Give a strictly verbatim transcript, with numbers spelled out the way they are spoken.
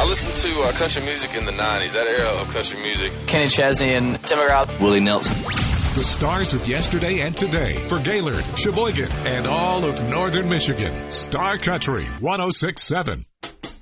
listened to uh, country music in the nineties, that era of country music. Kenny Chesney and Tim McGraw. Willie Nelson. The stars of yesterday and today for Gaylord, Sheboygan, and all of northern Michigan. Star Country one oh six point seven.